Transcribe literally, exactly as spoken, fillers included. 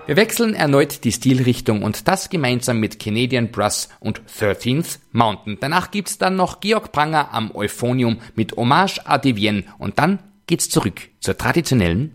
Wir wechseln erneut die Stilrichtung und das gemeinsam mit Canadian Brass und thirteenth Mountain. Danach gibt's dann noch Georg Pranger am Euphonium mit Hommage à Devienne und dann geht's zurück zur traditionellen